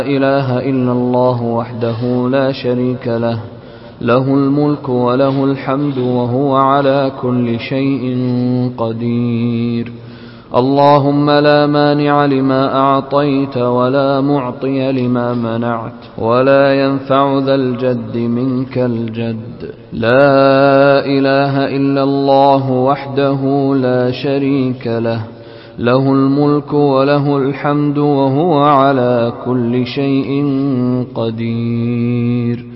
إله إلا الله وحده لا شريك له، له الملك وله الحمد وهو على كل شيء قدير. اللهم لا مانع لما أعطيت ولا معطي لما منعت ولا ينفع ذا الجد منك الجد. لا إله إلا الله وحده لا شريك له، له الملك وله الحمد وهو على كل شيء قدير.